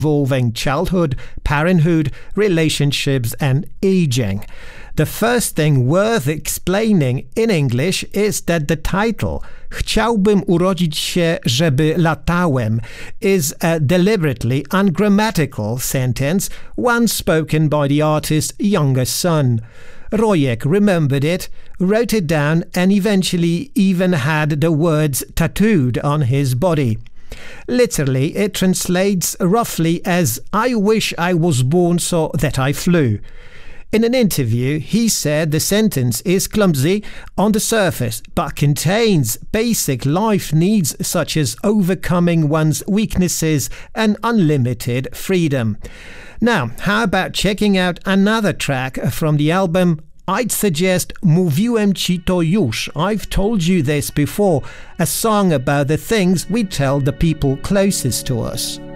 involving childhood, parenthood, relationships and aging. The first thing worth explaining in English is that the title Chciałbym urodzić się, żeby latałem is a deliberately ungrammatical sentence, one spoken by the artist's younger son. Rojek remembered it, wrote it down and eventually even had the words tattooed on his body. Literally, it translates roughly as "I wish I was born so that I flew." In an interview, he said the sentence is clumsy on the surface, but contains basic life needs such as overcoming one's weaknesses and unlimited freedom. Now, how about checking out another track from the album? I'd suggest Mówiłem ci to już. I've told you this before, a song about the things we tell the people closest to us.